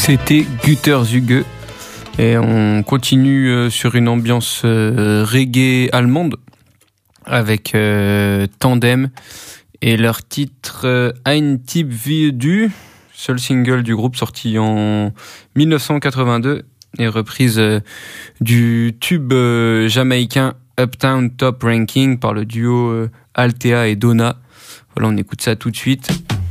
C'était Güterzuge et on continue sur une ambiance reggae allemande avec Tandem et leur titre Ein Typ wie du, seul single du groupe sorti en 1982 et reprise du tube jamaïcain Uptown Top Ranking par le duo Altea et Donna. Voilà, on écoute ça tout de suite.